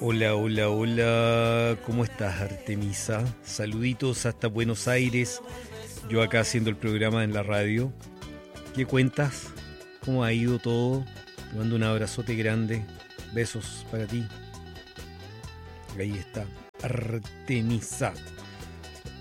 Hola, hola, hola, ¿cómo estás, Artemisa? Saluditos hasta Buenos Aires, yo acá haciendo el programa en la radio. ¿Qué cuentas? ¿Cómo ha ido todo? Te mando un abrazote grande, besos para ti. Ahí está, Artemisa.